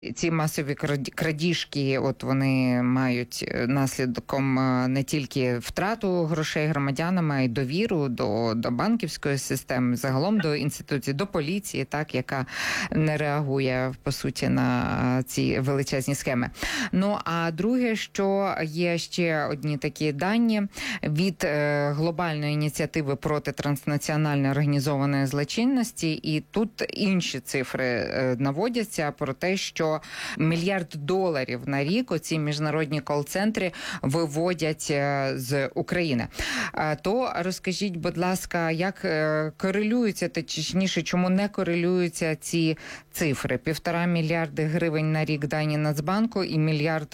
Ці масові крадіжки, от вони мають наслідком не тільки втрату грошей громадянами, а й довіру до банківської системи, загалом до інституцій, до поліції, так, яка не реагує, по суті, на ці величезні схеми. Ну, а друге, що є ще одні такі дані від глобальної ініціативи проти транснаціональної організованої злочинності, і тут інші цифри наводяться про те, що $1 мільярд на рік оці міжнародні кол-центри виводять з України. То розкажіть, будь ласка, як корелюються, точніше, чому не корелюються ці цифри? $1,5 мільярда на рік дані Нацбанку і $1 мільярд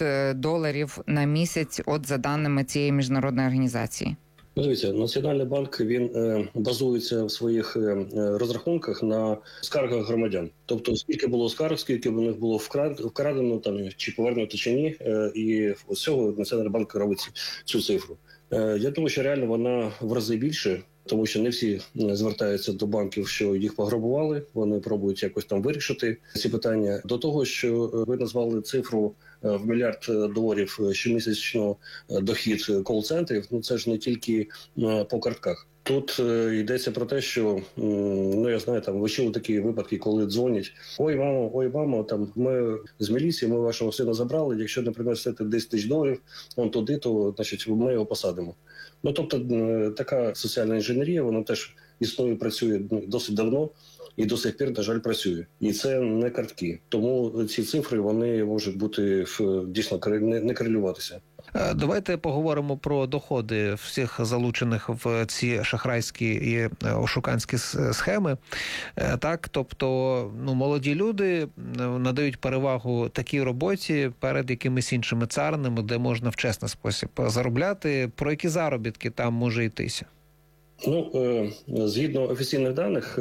на місяць, от за даними цієї міжнародної організації. Дивіться, Національний банк, він базується в своїх розрахунках на скаргах громадян. Тобто, скільки було скарг, скільки в них було вкрадено, там, чи повернуто, чи ні. І ось цього Національний банк робить цю цифру. Я думаю, що реально вона в рази більше, тому що не всі звертаються до банків, що їх пограбували. Вони пробують якось там вирішити ці питання. До того, що ви назвали цифру в $1 мільярд щомісячно дохід кол-центрів, ну це ж не тільки по картках. Тут йдеться про те, що, ну я знаю, там ви чули такі випадки, коли дзвонять: ой, мамо, там ми з міліції, ми вашого сина забрали, якщо не принесете $10 тисяч, он туди, то, значить, ми його посадимо. Ну, тобто, така соціальна інженерія, вона теж існує, працює досить давно і до сих пір, на жаль, працює. І це не картки. Тому ці цифри, вони можуть бути дійсно не корелюватися. Давайте поговоримо про доходи всіх залучених в ці шахрайські і ошуканські схеми. Так, тобто, молоді люди надають перевагу такій роботі перед якимись іншими царинами, де можна в чесний спосіб заробляти. Про які заробітки там може йтися? Ну, згідно офіційних даних,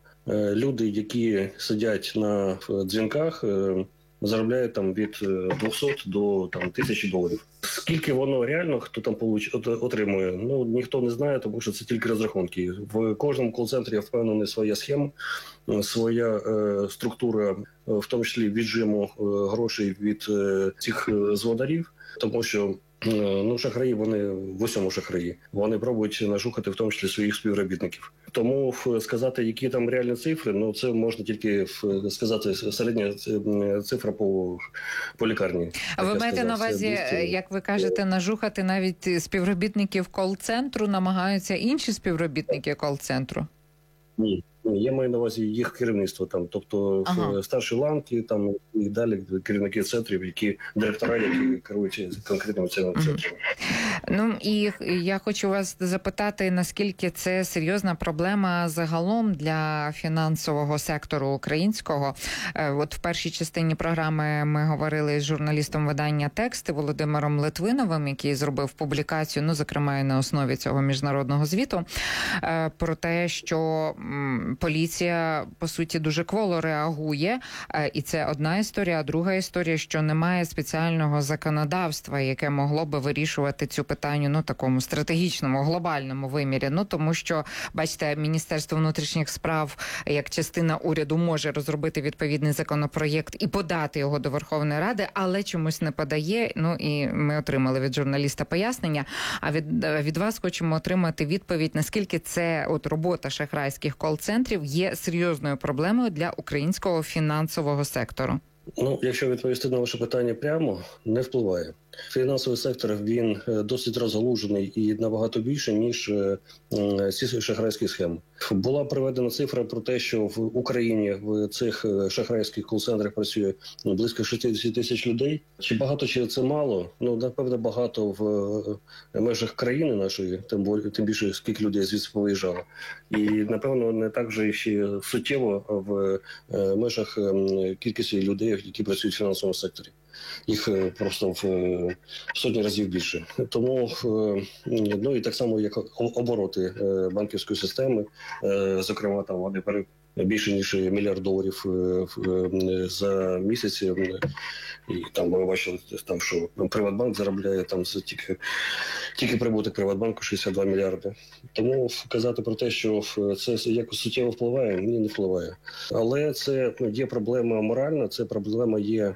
люди, які сидять на дзвінках, заробляють там від 200 до $1000. Скільки воно реально, хто там отримує, ну ніхто не знає, тому що це тільки розрахунки. В кожному кол-центрі, я впевнений, своя схема, своя структура, в тому числі віджиму грошей від цих звонарів, тому що шахраї, вони в усьому шахраї. Вони пробують нажухати в тому числі своїх співробітників. Тому сказати, які там реальні цифри, це можна тільки сказати середня цифра по лікарні. А ви маєте на увазі, як ви кажете, нажухати навіть співробітників кол-центру, намагаються інші співробітники кол-центру? Ні. Я маю на увазі їх керівництво, тобто старші ланки, і далі керівники центрів, директора, які керують конкретними центрами. Ну і я хочу вас запитати, наскільки це серйозна проблема загалом для фінансового сектору українського. От в першій частині програми ми говорили з журналістом видання «Тексти» Володимиром Литвиновим, який зробив публікацію, зокрема і на основі цього міжнародного звіту, про те, що поліція, по суті, дуже кволо реагує, і це одна історія. А друга історія, що немає спеціального законодавства, яке могло би вирішувати цю питання, такому стратегічному, глобальному вимірі. Тому що, бачите, Міністерство внутрішніх справ, як частина уряду, може розробити відповідний законопроєкт і подати його до Верховної Ради, але чомусь не подає. І ми отримали від журналіста пояснення. А від вас хочемо отримати відповідь, наскільки це робота шахрайських кол-центрів є серйозною проблемою для українського фінансового сектору? Якщо відповісти на ваше питання прямо, не впливає. Фінансовий сектор, він досить розгалужений і набагато більше, ніж ці шахрайські схеми. Була приведена цифра про те, що в Україні в цих шахрайських кол-центрах працює близько 60 тисяч людей. Чи багато, чи це мало? Напевно, багато в межах країни нашої, тим більше, скільки людей звідси повиїжджало. І, напевно, не так же ще суттєво в межах кількості людей, які працюють в фінансовому секторі. Їх просто в сотні разів більше. Тому, і так само, як обороти банківської системи, зокрема, вони більше ніж $1 мільярд за місяць. І там ми бачили, там, що Приватбанк заробляє там тільки прибуток Приватбанку 62 мільярди. Тому казати про те, що це якось суттєво впливає, ні, не впливає. Але це є проблема моральна, це проблема є